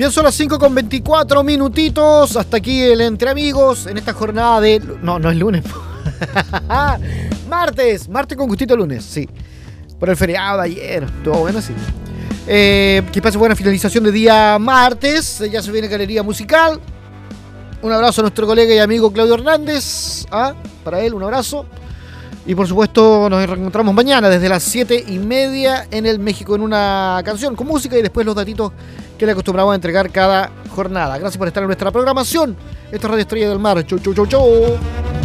Bien, son las 5:24 minutitos. Hasta aquí el Entre Amigos en esta jornada de... No, no es lunes. Martes con gustito lunes, sí. Por el feriado de ayer. Estuvo bueno, sí. Que pase buena finalización de día martes. Ya se viene Galería Musical. Un abrazo a nuestro colega y amigo Claudio Hernández. Para él, un abrazo. Y por supuesto nos reencontramos mañana desde las 7:30 en el México en una canción con música y después los datitos que le acostumbramos a entregar cada jornada. Gracias por estar en nuestra programación. Esta es Radio Estrella del Mar. Chau, chau, chau, chau.